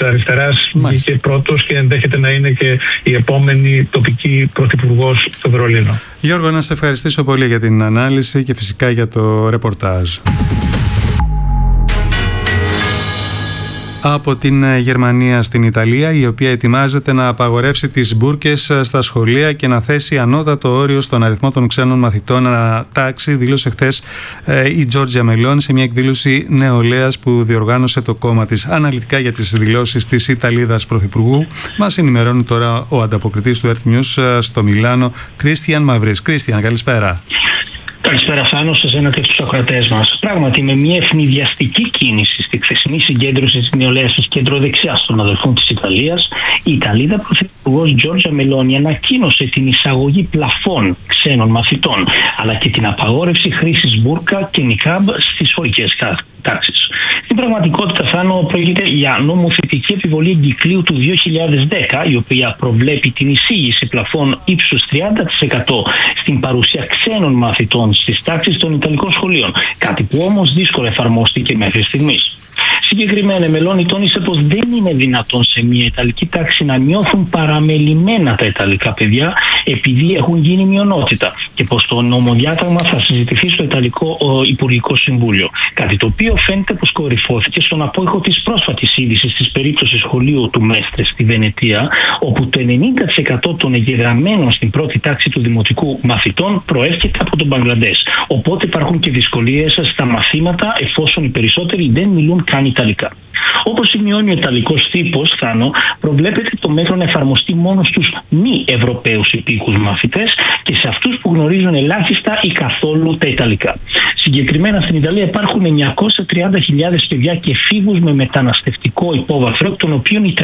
αριστεράς βγήκε πρώτος και ενδέχεται να είναι και η επόμενη τοπική πρωθυπουργός στο Βερολίνο. Γιώργο, να σε ευχαριστήσω πολύ για την ανάλυση και φυσικά για το ρεπορτάζ. Από την Γερμανία στην Ιταλία, η οποία ετοιμάζεται να απαγορεύσει τις μπουρκες στα σχολεία και να θέσει ανώτατο όριο στον αριθμό των ξένων μαθητών ανά τάξη, δήλωσε χθες η Τζόρτζια Μελόνι σε μια εκδήλωση νεολαίας που διοργάνωσε το κόμμα της. Αναλυτικά για τις δηλώσεις της Ιταλίδας Πρωθυπουργού μας ενημερώνει τώρα ο ανταποκριτής του Earth News στο Μιλάνο, Κρίστιαν Μαυρής. Κρίστιαν, καλησπέρα. Καλησπέρα Θάνο, σε εσένα και στους ακροατές μας. Πράγματι, με μια ευνηδιαστική κίνηση στη χθεσινή συγκέντρωση της νεολαίας της κεντροδεξιάς των αδελφών της Ιταλίας, η Ιταλίδα Πρωθυπουργός Τζόρτζια Μελόνι ανακοίνωσε την εισαγωγή πλαφών ξένων μαθητών, αλλά και την απαγόρευση χρήσης μπουρκα και νικάμπ στις σχολικές τάξεις. Στην πραγματικότητα, Θάνο, πρόκειται για νομοθετική επιβολή εγκυκλίου του 2010, η οποία προβλέπει την εισήγηση πλαφών ύψους 30% στην παρουσία ξένων μαθητών στις τάξεις των Ιταλικών σχολείων. Κάτι που όμως δύσκολα εφαρμόστηκε μέχρι στιγμής. Συγκεκριμένα, η Μελόνι τόνισε πως δεν είναι δυνατόν σε μια Ιταλική τάξη να νιώθουν παραμελημένα τα Ιταλικά παιδιά επειδή έχουν γίνει μειονότητα και πως το νομοδιάταγμα θα συζητηθεί στο Ιταλικό Υπουργικό Συμβούλιο. Κάτι το οποίο φαίνεται πως κορυφώθηκε στον απόϊχο της πρόσφατης είδησης της περίπτωσης σχολείου του Μέστρε στη Βενετία, όπου το 90% των εγγεγραμμένων στην πρώτη τάξη του δημοτικού μαθητών προέρχεται από τον Μπαγκλαντές. Οπότε υπάρχουν και δυσκολίες στα μαθήματα εφόσον οι περισσότεροι δεν μιλούν καν Ιταλικά. Όπως σημειώνει ο Ιταλικός τύπος, Θάνο, προβλέπεται το μέτρο να εφαρμοστεί μόνο στους μη Ευρωπαίους υπήκους μαθητές και σε αυτούς που γνωρίζουν ελάχιστα ή καθόλου τα Ιταλικά. Συγκεκριμένα στην Ιταλία υπάρχουν 930.000 παιδιά και εφήβους με μεταναστευτικό υπόβαθρο, των οποίων οι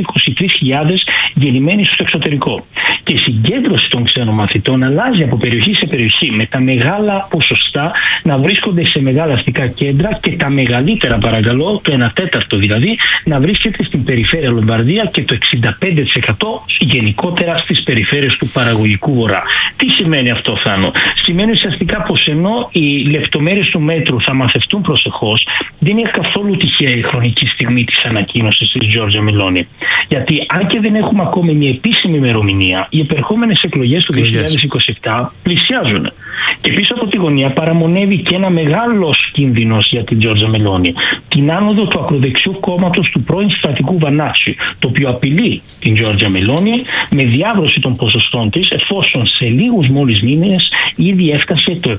323.000 γεννημένοι στο εξωτερικό. Και η συγκέντρωση των ξένων μαθητών αλλάζει από περιοχή σε περιοχή, με τα μεγάλα ποσοστά να βρίσκονται σε μεγάλα αστικά κέντρα και τα μεγαλύτερα, παρακαλώ, το 1/4 δηλαδή, να βρίσκεται στην περιφέρεια Λομβαρδία και το 65% γενικότερα στις περιφέρειες του παραγωγικού βορρά. Τι σημαίνει αυτό, Θάνο? Σημαίνει ουσιαστικά πως ενώ οι λεπτομέρειες του μέτρου θα μαθευτούν προσεχώς, δεν είναι καθόλου τυχαία η χρονική στιγμή της ανακοίνωσης της Τζόρτζια Μελόνι. Γιατί αν και δεν έχουμε ακόμη μια επίσημη ημερομηνία, οι επερχόμενες εκλογές του 2027 πλησιάζουν. Και πίσω από τη γωνία παραμονεύει και ένα μεγάλος κίνδυνος για την Τζόρτζια Μελόνι. Την άνοδο του ακροδεξιού κόμματος του πρώην στρατηγού Βανάτσι, το οποίο απειλεί την Τζόρτζια Μελόνι με διάβρωση των ποσοστών της, εφόσον σε λίγους μόλις μήνες ήδη έφτασε το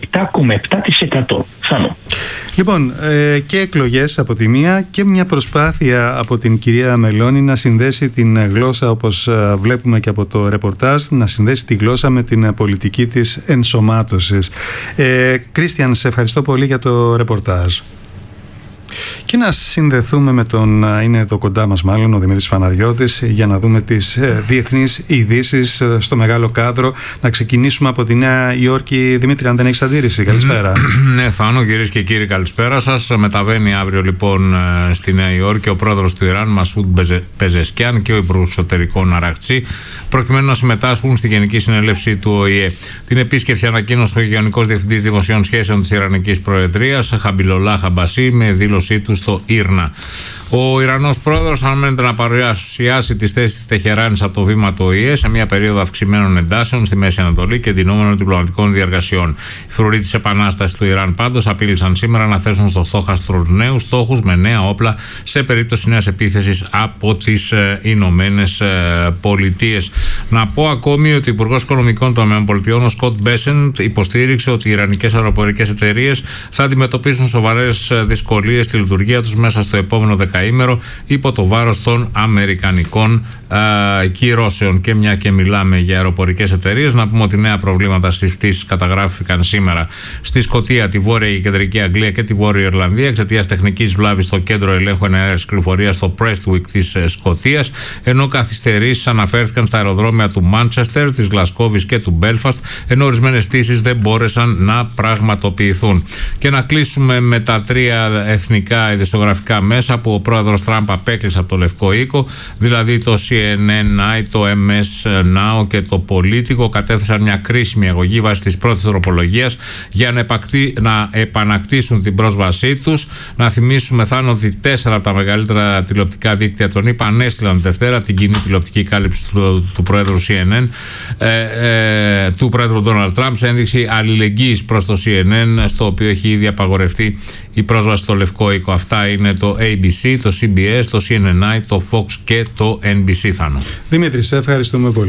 7,7%. Θάνο. Λοιπόν, και εκλογές από τη μία και μια προσπάθεια από την κυρία Μελόνι να συνδέσει την γλώσσα, όπως βλέπουμε και από το ρεπορτάζ, να συνδέσει τη γλώσσα με την πολιτική της ενσωμάτωσης. Κρίστιαν, σε ευχαριστώ πολύ για το ρεπορτάζ. Και να συνδεθούμε με τον, είναι εδώ κοντά μας μάλλον, ο Δημήτρης Φαναριώτης, για να δούμε τις διεθνείς ειδήσεις στο μεγάλο κάδρο. Να ξεκινήσουμε από τη Νέα Υόρκη. Δημήτρη, αν δεν έχεις αντίρρηση, καλησπέρα. Ναι, Θάνο, κυρίες και κύριοι, καλησπέρα σας. Μεταβαίνει αύριο λοιπόν στη Νέα Υόρκη ο πρόεδρος του Ιράν, Μασούντ Πεζεσκιάν, και ο υπουργός εξωτερικών Αρακτσί, προκειμένου να συμμετάσχουν στη Γενική Συνέλευση του ΟΗΕ. Την επίσκεψη ανακοίνωσε ο Γενικός Διευθυντής Δημοσίων Σχέσεων της Ιρανικής Προεδρίας, Χαμπιλολάχ Αμπασί, με δήλωσή του στο Ήρνα. Ο Ιρανός πρόεδρος αναμένεται να παρουσιάσει τις θέσεις της Τεχεράνης από το βήμα του ΟΗΕ σε μια περίοδο αυξημένων εντάσεων στη Μέση Ανατολή και εντυνόμενων διπλωματικών διεργασιών. Οι φρουροί της Επανάστασης του Ιράν πάντως απείλησαν σήμερα να θέσουν στο στόχαστρο νέους στόχους με νέα όπλα σε περίπτωση νέας επίθεσης από τις Ηνωμένες Πολιτείες. Να πω ακόμη ότι ο Υπουργός Οικονομικών των ΗΠΑ, ο Σκοτ Μπέσεντ, υποστήριξε ότι οι ιρανικές αεροπορικές εταιρείες θα αντιμετωπίσουν σοβαρές δυσκολίες στη λειτουργία τους μέσα στο επόμενο δεκαήμερο υπό το βάρος των αμερικανικών κυρώσεων. Και μια και μιλάμε για αεροπορικές εταιρείες, να πούμε ότι νέα προβλήματα στις πτήσεις καταγράφηκαν σήμερα στη Σκωτία, τη Βόρεια και Κεντρική Αγγλία και τη Βόρεια Ιρλανδία εξαιτίας τεχνικής βλάβης στο κέντρο ελέγχου εναέρειας κυκλοφορίας στο Prestwick της Σκωτίας, ενώ καθυστερήσεις αναφέρθηκαν στα αεροδρόμια του Μάντσεστερ, της Γλασκόβης και του Μπέλφαστ, ενώ ορισμένες πτήσεις δεν μπόρεσαν να πραγματοποιηθούν. Και να κλείσουμε με τα τρία εθνικά ελληνικά ειδησιογραφικά μέσα που ο πρόεδρος Τραμπ απέκλεισε από το Λευκό Οίκο, δηλαδή το CNN, το MS Now και το Πολίτικο, κατέθεσαν μια κρίσιμη αγωγή βάσει της πρώτης τροπολογίας για να επανακτήσουν την πρόσβασή τους. Να θυμίσουμε, Θάνο, ότι 4 από τα μεγαλύτερα τηλεοπτικά δίκτυα των ΗΠΑ ανέστειλαν Δευτέρα την κοινή τηλεοπτική κάλυψη του πρόεδρου CNN, του πρόεδρου Ντόναλντ Τραμπ, σε ένδειξη αλληλεγγύης προς το CNN, στο οποίο έχει ήδη απαγορευτεί η πρόσβαση στο Λευκό Οίκο. Αυτά είναι το ABC, το CBS, το CNN, το Fox και το NBC, Θάνο. Δημήτρη, σε ευχαριστούμε πολύ.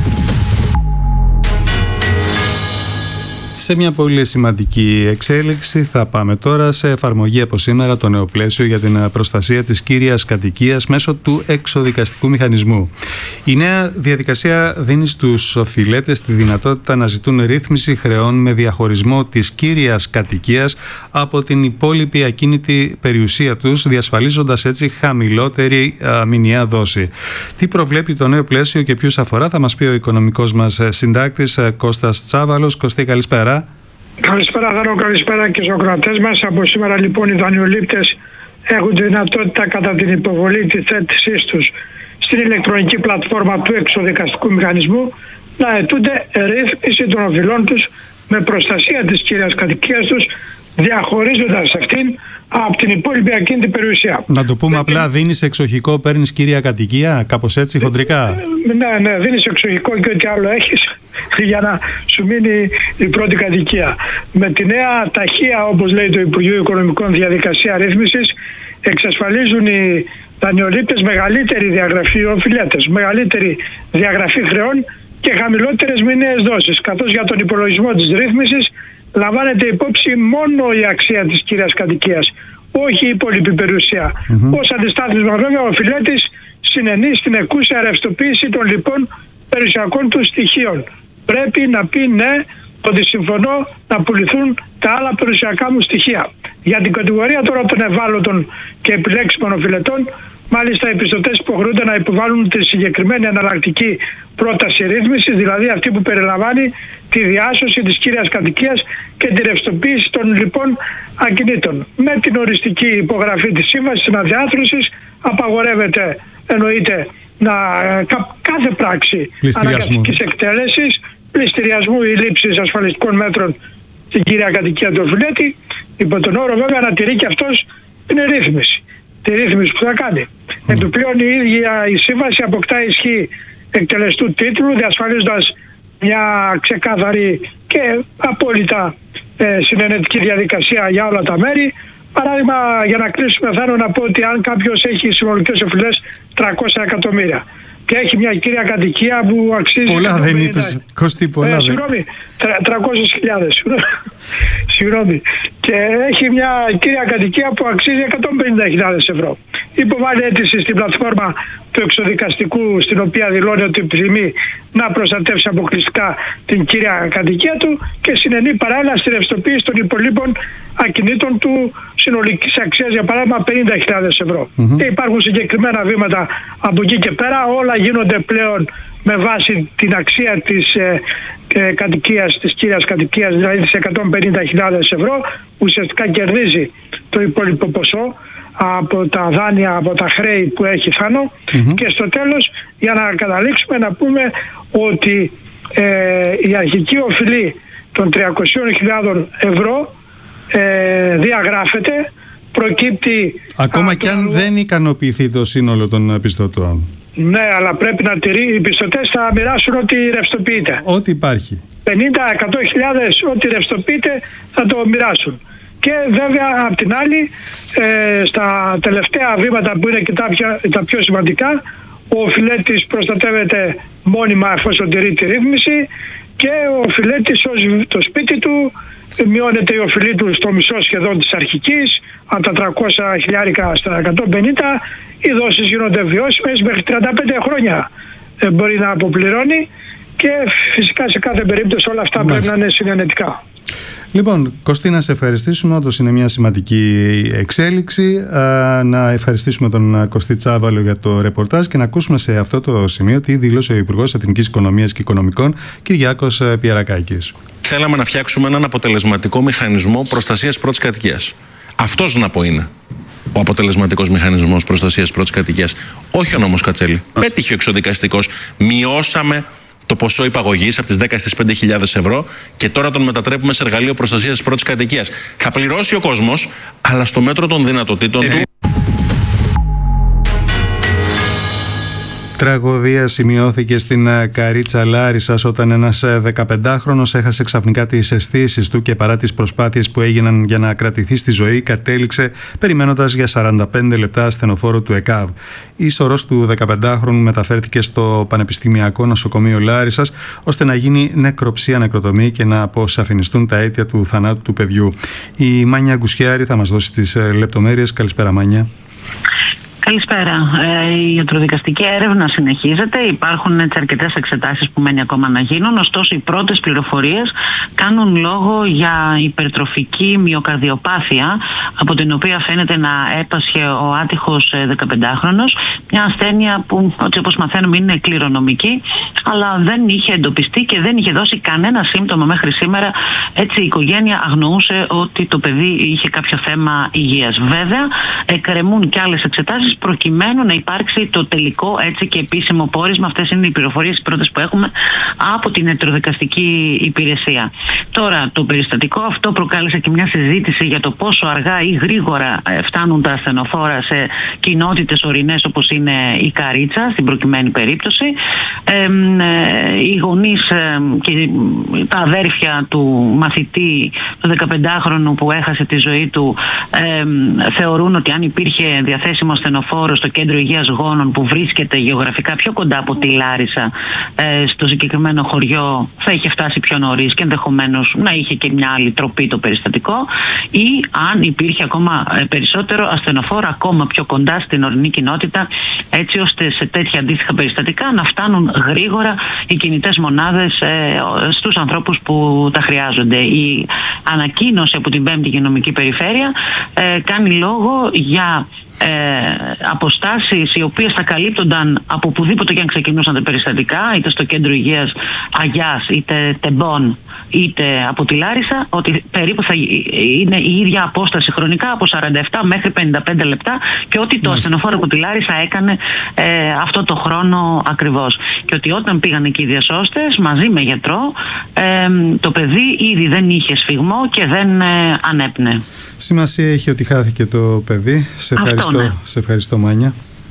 Σε μια πολύ σημαντική εξέλιξη θα πάμε τώρα σε εφαρμογή από σήμερα το νέο πλαίσιο για την προστασία της κύριας κατοικίας μέσω του εξοδικαστικού μηχανισμού. Η νέα διαδικασία δίνει στους οφειλέτες τη δυνατότητα να ζητούν ρύθμιση χρεών με διαχωρισμό της κύριας κατοικίας από την υπόλοιπη ακίνητη περιουσία τους, διασφαλίζοντας έτσι χαμηλότερη μηνιαία δόση. Τι προβλέπει το νέο πλαίσιο και ποιους αφορά, θα μας πει ο οικονομικός μας συντάκτης Κώστας Τσάβαλος. Κωστή, καλησπέρα. Καλησπέρα, Θάνο, καλησπέρα και στους ακροατές μας. Από σήμερα λοιπόν οι δανειολήπτες έχουν τη δυνατότητα κατά την υποβολή της θέτησής τους στην ηλεκτρονική πλατφόρμα του εξοδικαστικού μηχανισμού να αιτούνται ρύθμιση των οφειλών τους με προστασία της κύριας κατοικίας τους, διαχωρίζοντας αυτήν από την υπόλοιπη ακίνητη περιουσία. Να το πούμε απλά, δίνεις εξοχικό, παίρνεις κύρια κατοικία, κάπως έτσι χοντρικά. Ναι, δίνεις εξοχικό και ό,τι άλλο έχεις για να σου μείνει η πρώτη κατοικία. Με τη νέα ταχεία, όπως λέει το Υπουργείο Οικονομικών, διαδικασία ρύθμισης, εξασφαλίζουν οι δανειολήπτες μεγαλύτερη διαγραφή, οι οφειλέτες, μεγαλύτερη διαγραφή χρεών και χαμηλότερες μηνιαίες δόσεις, καθώς για τον υπολογισμό της ρύθμισης λαμβάνεται υπόψη μόνο η αξία της κύριας κατοικίας, όχι η υπόλοιπη περιουσία. Ως αντιστάθμισμα βέβαια ο οφειλέτης συνενεί στην εκούσια ρευστοποίηση των λοιπόν περιουσιακών του στοιχείων. Πρέπει να πει ναι, ότι συμφωνώ να πουληθούν τα άλλα περιουσιακά μου στοιχεία. Για την κατηγορία τώρα των ευάλωτων και επιλέξιμων οφειλετών, μάλιστα οι πιστωτές υποχρεούνται να υποβάλουν τη συγκεκριμένη εναλλακτική πρόταση ρύθμισης, δηλαδή αυτή που περιλαμβάνει τη διάσωση της κύριας κατοικίας και τη ρευστοποίηση των λοιπόν ακινήτων. Με την οριστική υπογραφή της σύμβασης αναδιάρθρωσης απαγορεύεται, εννοείται, κάθε πράξη αναγκαστικής εκτέλεσης, πληστηριασμού ή λήψης ασφαλιστικών μέτρων στην κύρια κατοικία του οφειλέτη, υπό τον όρο βέβαια να τηρεί και αυτός την ρύθμιση. Τη ρύθμιση που θα κάνει. Επιπλέον η ίδια η σύμβαση αποκτά ισχύ εκτελεστού τίτλου, διασφαλίζοντας μια ξεκάθαρη και απόλυτα συνενετική διαδικασία για όλα τα μέρη. Παράδειγμα, για να κλείσουμε, θέλω να πω ότι αν κάποιος έχει συνολικές οφειλές 300 εκατομμύρια και έχει μια κύρια κατοικία που αξίζει... Πολλά δεν είπες, Κωστή, πολλά δεν. Συγγνώμη, 300.000, συγγνώμη. Και έχει μια κύρια κατοικία που αξίζει 150.000 ευρώ. Υποβάλλει αίτηση στην πλατφόρμα του εξοδικαστικού, στην οποία δηλώνει ότι επιθυμεί να προστατεύσει αποκλειστικά την κύρια κατοικία του και συνενεί παράλληλα στη ρευστοποίηση των υπολείπων ακινήτων του συνολικής αξίας, για παράδειγμα 50.000 ευρώ. Και υπάρχουν συγκεκριμένα βήματα από εκεί και πέρα. Όλα γίνονται πλέον με βάση την αξία της κατοικίας, της κύριας κατοικίας, δηλαδή τις 150.000 ευρώ. Ουσιαστικά κερδίζει το υπόλοιπο ποσό από τα δάνεια, από τα χρέη που έχει, Θάνο. Και στο τέλος, για να καταλήξουμε, να πούμε ότι η αρχική οφειλή των 300.000 ευρώ διαγράφεται, προκύπτει... Ακόμα και αν δεν ικανοποιηθεί το σύνολο των πιστωτών. Ναι, αλλά πρέπει να τηρεί. Οι πιστωτές θα μοιράσουν ό,τι ρευστοποιείται. Ό,τι υπάρχει. 50-100.000 ό,τι ρευστοποιείται θα το μοιράσουν. Και βέβαια απ' την άλλη, στα τελευταία βήματα που είναι και τα πιο σημαντικά, ο οφειλέτης προστατεύεται μόνιμα εφόσον τηρεί τη ρύθμιση και ο οφειλέτης ως το σπίτι του μειώνεται η οφειλή του στο μισό σχεδόν της αρχικής, από τα 300.000 στα 150, οι δόσεις γίνονται βιώσιμες μέχρι 35 χρόνια μπορεί να αποπληρώνει και φυσικά σε κάθε περίπτωση όλα αυτά πρέπει να είναι συνενετικά. Λοιπόν, Κωστή, να σε ευχαριστήσουμε. Όντως είναι μια σημαντική εξέλιξη. Να ευχαριστήσουμε τον Κωστή Τσάβαλο για το ρεπορτάζ και να ακούσουμε σε αυτό το σημείο τι δήλωσε ο Υπουργός Εθνικής Οικονομίας και Οικονομικών, Κυριάκος Πιερακάκης. Θέλαμε να φτιάξουμε έναν αποτελεσματικό μηχανισμό προστασίας πρώτης κατοικίας. Αυτός να πω είναι. ο αποτελεσματικός μηχανισμός προστασίας πρώτης κατοικίας. Όχι ο νόμος Κατσέλη. Πέτυχε ο εξοδικαστικός. Μειώσαμε το ποσό υπαγωγής από τις 10 στις 5.000 ευρώ και τώρα τον μετατρέπουμε σε εργαλείο προστασίας της πρώτης κατοικίας. Θα πληρώσει ο κόσμος, αλλά στο μέτρο των δυνατοτήτων του. Τραγωδία σημειώθηκε στην Καρίτσα Λάρισσας όταν ένας 15χρονος έχασε ξαφνικά τις αισθήσεις του και παρά τις προσπάθειες που έγιναν για να κρατηθεί στη ζωή κατέληξε περιμένοντας για 45 λεπτά ασθενοφόρο του ΕΚΑΒ. Η σωρός του 15χρονου μεταφέρθηκε στο Πανεπιστημιακό Νοσοκομείο Λάρισσας ώστε να γίνει νεκροψία νεκροτομή και να αποσαφινιστούν τα αίτια του θανάτου του παιδιού. Η Μάνια Γκουσιάρη θα μας δώσει τις λεπτομέρειες. Καλησπέρα Μάνια. Καλησπέρα. Η ιατροδικαστική έρευνα συνεχίζεται. Υπάρχουν αρκετές εξετάσεις που μένει ακόμα να γίνουν. Ωστόσο, οι πρώτες πληροφορίες κάνουν λόγο για υπερτροφική μυοκαρδιοπάθεια, από την οποία φαίνεται να έπασχε ο άτυχος 15χρονος. Μια ασθένεια που, όπως μαθαίνουμε, είναι κληρονομική, αλλά δεν είχε εντοπιστεί και δεν είχε δώσει κανένα σύμπτωμα μέχρι σήμερα. Έτσι, η οικογένεια αγνοούσε ότι το παιδί είχε κάποιο θέμα υγείας. Βέβαια, εκκρεμούν και άλλες εξετάσεις προκειμένου να υπάρξει το τελικό έτσι και επίσημο πόρισμα. Αυτές είναι οι πληροφορίες πρώτες που έχουμε από την ιατροδικαστική υπηρεσία. Τώρα, το περιστατικό αυτό προκάλεσε και μια συζήτηση για το πόσο αργά ή γρήγορα φτάνουν τα ασθενοφόρα σε κοινότητες ορεινές όπως είναι η Καρίτσα, στην προκειμένη περίπτωση. Οι γονείς και τα αδέρφια του μαθητή, του 15χρονου που έχασε τη ζωή του, θεωρούν ότι αν υπήρχε διαθέσιμο ασθενοφόρο στο κέντρο υγείας Γόνων, που βρίσκεται γεωγραφικά πιο κοντά από τη Λάρισα, στο συγκεκριμένο χωριό, θα είχε φτάσει πιο νωρίς και ενδεχομένως να είχε και μια άλλη τροπή το περιστατικό, ή αν υπήρχε ακόμα περισσότερο ασθενοφόρο ακόμα πιο κοντά στην ορεινή κοινότητα, έτσι ώστε σε τέτοια αντίστοιχα περιστατικά να φτάνουν γρήγορα οι κινητές μονάδες στους ανθρώπους που τα χρειάζονται. Η ανακοίνωση από την 5η Υγειονομική Περιφέρεια κάνει λόγο για αποστάσεις οι οποίες θα καλύπτονταν από οπουδήποτε και αν ξεκινούσαν τα περιστατικά, είτε στο κέντρο υγείας Αγιάς, είτε Τεμπών, είτε από τη Λάρισα, ότι περίπου θα είναι η ίδια απόσταση χρονικά από 47 μέχρι 55 λεπτά και ότι το ασθενοφόρο από τη Λάρισα έκανε αυτό το χρόνο ακριβώς. Και ότι όταν πήγαν εκεί οι διασώστες μαζί με γιατρό, το παιδί ήδη δεν είχε σφιγμό και δεν ανέπνε. Σημασία έχει ότι χάθηκε το παιδί. Σε ευχαριστώ Μάνια.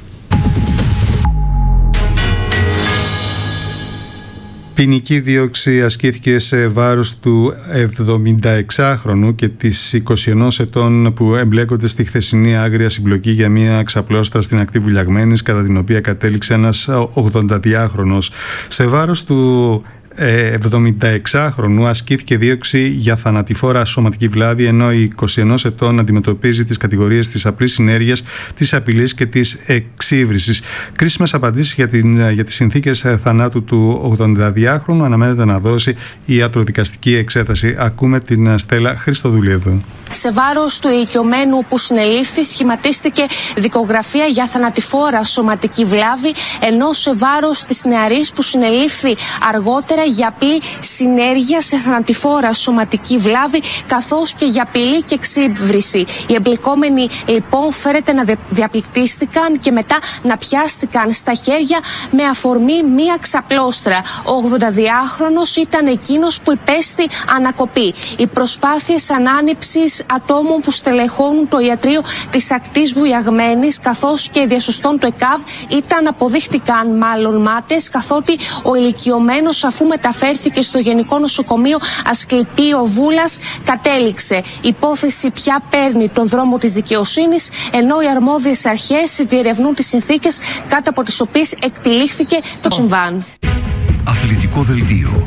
Ποινική δίωξη ασκήθηκε σε βάρος του 76χρονου και της 21 ετών που εμπλέκονται στη χθεσινή άγρια συμπλοκή για μια ξαπλώστρα στην ακτή Βουλιαγμένης, κατά την οποία κατέληξε ένας 82χρονος. Σε βάρος του 76χρονου ασκήθηκε δίωξη για θανατηφόρα σωματική βλάβη, ενώ η 21 ετών αντιμετωπίζει τις κατηγορίες της απλής συνέργειας, της απειλής και της εξύβρισης. Κρίσιμες απαντήσεις για τις συνθήκες θανάτου του 82χρονου αναμένεται να δώσει η ιατροδικαστική εξέταση. Ακούμε την Στέλλα Χριστοδούλη εδώ. Σε βάρος του ηλικιωμένου που συνελήφθη σχηματίστηκε δικογραφία για θανατηφόρα σωματική βλάβη, ενώ σε βάρος της νεαρής που συνελήφθη αργότερα για απλή συνέργεια σε θανατηφόρα σωματική βλάβη, καθώς και για απειλή και εξύβριση. Οι εμπλεκόμενοι λοιπόν φέρεται να διαπληκτίστηκαν και μετά να πιάστηκαν στα χέρια με αφορμή μία ξαπλώστρα. Ο 82χρονος ήταν εκείνος που υπέστη ανακοπή. Οι προσπάθειες ανάνυψης ατόμων που στελεχώνουν το ιατρείο της ακτής Βουλιαγμένης, καθώς και διασωστών του ΕΚΑΒ, αποδείχτηκαν μάλλον μάτες, καθότι ο ηλικιωμένος, αφού μεταφέρθηκε στο Γενικό Νοσοκομείο Ασκληπείο Βούλας, κατέληξε. Η υπόθεση πια παίρνει τον δρόμο της δικαιοσύνης, ενώ οι αρμόδιες αρχές διερευνούν τις συνθήκες κάτω από τις οποίες εκτυλίχθηκε το συμβάν. Αθλητικό δελτίο.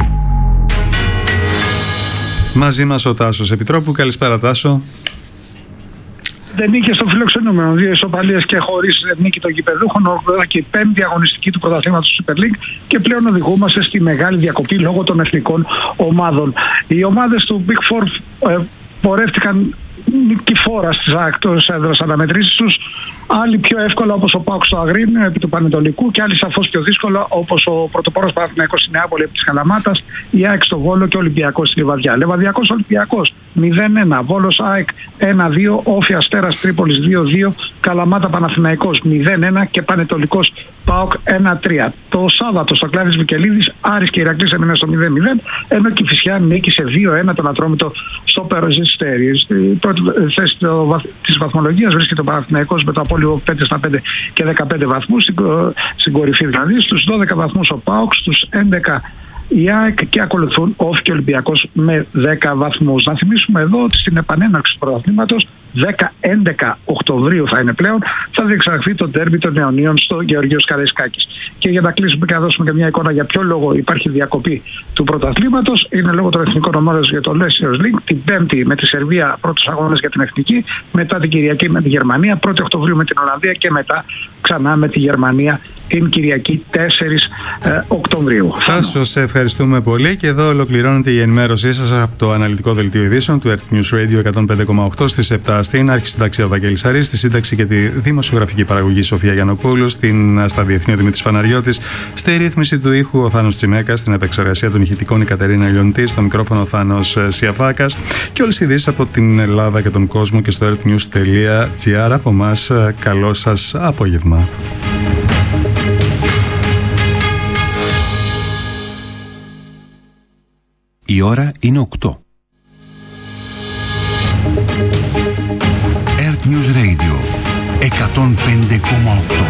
Μαζί μας ο Τάσος Επιτρόπου. Καλησπέρα Τάσο. Δεν νίκη στο φιλοξενούμενο, 2 ισοπαλίες και χωρίς νίκη των γηπεδούχων, ολοκληρώθηκε και η 5η αγωνιστική του πρωταθλήματος του Super League και πλέον οδηγούμαστε στη μεγάλη διακοπή λόγω των εθνικών ομάδων. Οι ομάδες του Big Four πορεύτηκαν νικηφόρα στις έδρας αναμετρήσεις τους. Άλλοι πιο εύκολα όπως ο ΠΑΟΚ στο Αγρίνιο επί του Πανετολικού και άλλοι σαφώς πιο δύσκολα όπως ο πρωτοπόρος Παναθηναϊκός στη Νεάπολη επί της Καλαμάτας, η ΑΕΚ στο Βόλο και ο Ολυμπιακός στη Λιβαδιά. Λεβαδιακός Ολυμπιακός 0-1, Βόλος ΑΕΚ 1-2, Όφη Αστέρας Τρίπολης 2-2, Καλαμάτα Παναθηναϊκός 0-1 και Πανετολικός ΠΑΟΚ 1-3. Το Σάββατο στο Κλάδης Βικελίδης, Άρης και Ηρακλής έμειναν στο 0-0, ενώ Κηφισιά νίκησε 2-1 τον Ατρόμητο στο Περοζιστέρι. Στην πρώτη θέση της βαθμολογίας βρίσκεται ο Παναθηναϊκός με το απόλυτο 5-5 και 15 βαθμούς, στην κορυφή δηλαδή. Στους 12 βαθμούς ο ΠΑΟΚ, στους 11 η ΑΕΚ και ακολουθούν Όφη και Ολυμπιακός με 10 βαθμούς. Να θυμίσουμε εδώ ότι στην επανέναρξη του πρωταθλήματος 10-11 Οκτωβρίου θα είναι πλέον, θα διεξαχθεί το ντέρμπι των Νεωνίων στο Γεωργίος Καραϊσκάκης. Και για να κλείσουμε και να δώσουμε και μια εικόνα για ποιο λόγο υπάρχει διακοπή του πρωταθλήματος, είναι λόγω των εθνικών ομάδων για το Nations League. Την Πέμπτη με τη Σερβία πρώτους αγώνες για την εθνική, μετά την Κυριακή με τη Γερμανία, 1η Οκτωβρίου με την Ολλανδία και μετά ξανά με τη Γερμανία την Κυριακή 4 Οκτωβρίου. Τάσο, σε ευχαριστούμε πολύ και εδώ ολοκληρώνεται η ενημέρωσή σας από το αναλυτικό δελτίο ειδήσεων του Earth News Radio 105,8 στις 7 στην αρχισυντάξη ο Βαγγέλης Αρής, στη σύνταξη και τη δημοσιογραφική παραγωγή Σοφία Γιαννοπούλου, στα διεθνή ο Δημήτρης Φαναριώτης, στη ρύθμιση του ήχου ο Θάνος Τσιμέκας, στην επεξεργασία των ηχητικών η Κατερίνα Λιοντή, στο μικρόφωνο ο Θάνος Σιαφάκας και όλες οι ειδήσεις από την Ελλάδα και τον κόσμο και στο earthnews.gr. Από εμάς, καλό σας απόγευμα. Η ώρα είναι 8. Earth News Radio 105,8.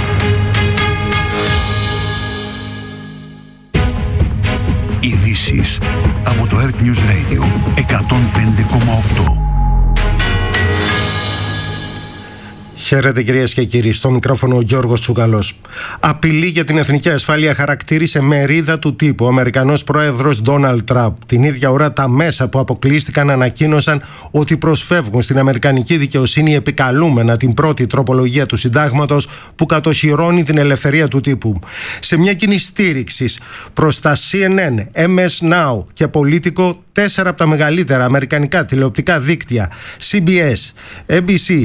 Ειδήσεις από το Earth News Radio 105,8. Χαίρετε κυρίες και κύριοι, στο μικρόφωνο ο Γιώργος Τσουκαλός. Απειλή για την εθνική ασφάλεια χαρακτήρισε μερίδα του τύπου ο Αμερικανός πρόεδρος Ντόναλντ Τραμπ. Την ίδια ώρα τα μέσα που αποκλείστηκαν ανακοίνωσαν ότι προσφεύγουν στην αμερικανική δικαιοσύνη επικαλούμενα την πρώτη τροπολογία του συντάγματος που κατοχυρώνει την ελευθερία του τύπου. Σε μια κοινή στήριξη προς τα CNN, MS Now και Politico, 4 από τα μεγαλύτερα αμερικανικά τηλεοπτικά δίκτυα, CBS, ABC,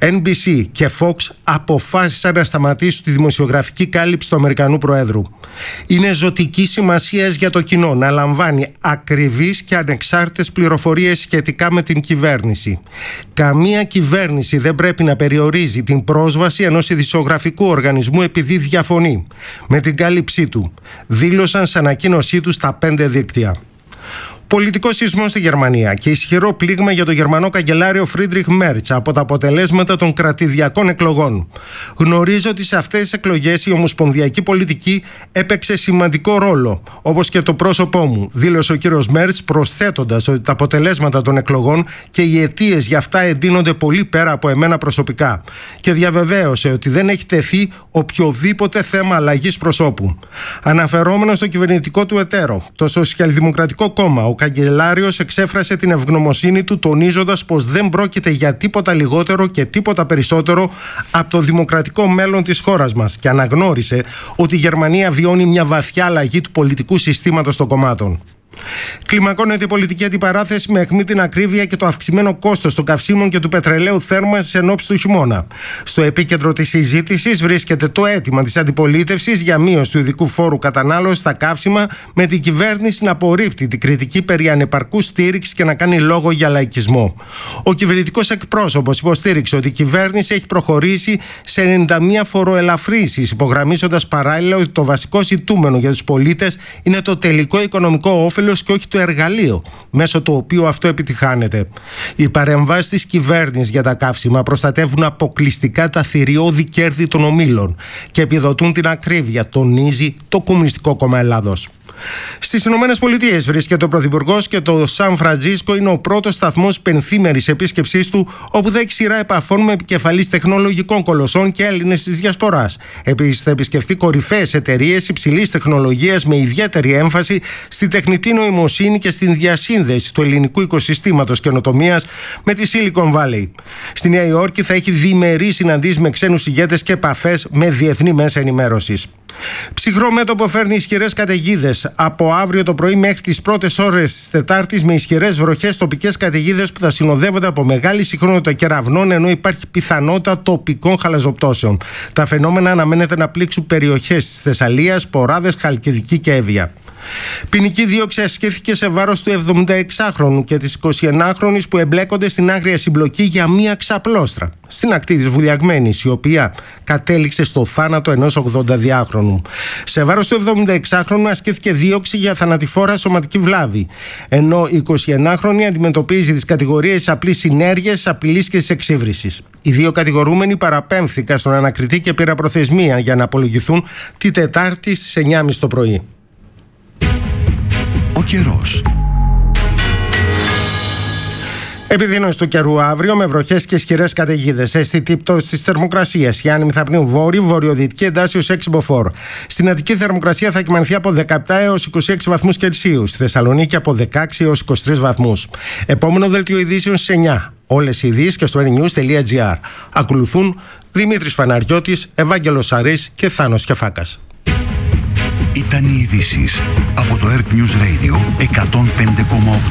NBC και Fox, αποφάσισαν να σταματήσουν τη δημοσιογραφική κάλυψη του Αμερικανού Προέδρου. Είναι ζωτική σημασία για το κοινό να λαμβάνει ακριβείς και ανεξάρτητες πληροφορίες σχετικά με την κυβέρνηση. Καμία κυβέρνηση δεν πρέπει να περιορίζει την πρόσβαση ενός ειδησιογραφικού οργανισμού επειδή διαφωνεί με την κάλυψή του, δήλωσαν σε ανακοίνωσή τους τα 5 δίκτυα. Πολιτικό σεισμό στη Γερμανία και ισχυρό πλήγμα για τον Γερμανό καγκελάριο Φρίντριχ Μέρτς από τα αποτελέσματα των κρατηδιακών εκλογών. Γνωρίζω ότι σε αυτές τις εκλογές η ομοσπονδιακή πολιτική έπαιξε σημαντικό ρόλο, όπως και το πρόσωπό μου, δήλωσε ο κύριος Μέρτς, προσθέτοντας ότι τα αποτελέσματα των εκλογών και οι αιτίες για αυτά εντείνονται πολύ πέρα από εμένα προσωπικά. Και διαβεβαίωσε ότι δεν έχει τεθεί οποιοδήποτε θέμα αλλαγής προσώπου. Αναφερόμενο στο κυβερνητικό του εταίρο, το Σοσιαλδημοκρατικό Κόμμα, ο καγκελάριος εξέφρασε την ευγνωμοσύνη του, τονίζοντας πως δεν πρόκειται για τίποτα λιγότερο και τίποτα περισσότερο από το δημοκρατικό μέλλον της χώρας μας και αναγνώρισε ότι η Γερμανία βιώνει μια βαθιά αλλαγή του πολιτικού συστήματος των κομμάτων. Κλιμακώνεται η πολιτική αντιπαράθεση με αιχμή την ακρίβεια και το αυξημένο κόστος των καυσίμων και του πετρελαίου θέρμανσης εν ώψη του χειμώνα. Στο επίκεντρο της συζήτησης βρίσκεται το αίτημα της αντιπολίτευσης για μείωση του ειδικού φόρου κατανάλωσης στα καύσιμα, με την κυβέρνηση να απορρίπτει την κριτική περί ανεπαρκούς στήριξης και να κάνει λόγο για λαϊκισμό. Ο κυβερνητικός εκπρόσωπος υποστήριξε ότι η κυβέρνηση έχει προχωρήσει σε 91 φοροελαφρύνσεις, υπογραμμίζοντας παράλληλα ότι το βασικό ζητούμενο για τους πολίτες είναι το τελικό οικονομικό όφελος και όχι το εργαλείο μέσω του οποίου αυτό επιτυχάνεται. Οι παρεμβάσεις της κυβέρνησης για τα καύσιμα προστατεύουν αποκλειστικά τα θηριώδη κέρδη των ομίλων και επιδοτούν την ακρίβεια, τονίζει το Κομμουνιστικό Κόμμα Ελλάδος. Στις Ηνωμένες Πολιτείες βρίσκεται ο Πρωθυπουργός και το Σαν Φραντζίσκο είναι ο πρώτος σταθμός πενθήμερης επίσκεψής του, όπου θα έχει σειρά επαφών με επικεφαλείς τεχνολογικών κολοσσών και Έλληνες της Διασποράς. Επίσης θα επισκεφτεί κορυφαίες εταιρείες υψηλής τεχνολογίας με ιδιαίτερη έμφαση στη τεχνητή νοημοσύνη και στην διασύνδεση του ελληνικού οικοσυστήματος καινοτομίας με τη Silicon Valley. Στη Νέα Υόρκη θα έχει διμερείς συναντήσεις με ξένους ηγέτες και επαφές με διεθνή μέσα ενημέρωσης. Ψυχρό μέτωπο φέρνει ισχυρές καταιγίδες από αύριο το πρωί μέχρι τις πρώτες ώρες της Τετάρτης, με ισχυρές βροχές, τοπικές καταιγίδες που θα συνοδεύονται από μεγάλη συχνότητα κεραυνών, ενώ υπάρχει πιθανότητα τοπικών χαλαζοπτώσεων. Τα φαινόμενα αναμένεται να πλήξουν περιοχές της Θεσσαλίας, Ποράδες, Χαλκιδική και Εύβοια. Ποινική δίωξη ασκήθηκε σε βάρος του 76χρονου και της 21χρονης που εμπλέκονται στην άγρια συμπλοκή για μία ξαπλώστρα στην ακτή της Βουλιαγμένης, η οποία κατέληξε στο θάνατο ενός 82χρονου. Σε βάρος του 76χρονου ασκήθηκε δίωξη για θανατηφόρα σωματική βλάβη, ενώ η 21χρονη αντιμετωπίζει τις κατηγορίες απλής συνέργειας, απειλής και της εξύβρισης. Οι δύο κατηγορούμενοι παραπέμφθηκαν στον ανακριτή και πήραν προθεσμία για να απολογηθούν τη Τετάρτη στις 9.30 το πρωί. Ο καιρός. Επιδείνωση του καιρού αύριο με βροχές και ισχυρές καταιγίδες. Αισθητή πτώση της θερμοκρασίας. Οι άνεμοι θα πνέουν βόρειο-βορειοδυτική εντάσσεως 6 μποφόρ. Στην Αττική θερμοκρασία θα κυμανθεί από 17 έως 26 βαθμούς Κελσίου. Στη Θεσσαλονίκη από 16 έως 23 βαθμούς. Επόμενο δελτίο ειδήσεων στις 9. Όλες οι ειδήσεις και στο nnews.gr. Ακολουθούν Δημήτρης Φαναριώτης, Ευάγγελος Σαρής και Θάνος Κεφάκας. Ήταν οι ειδήσεις από το Earth News Radio 105,8.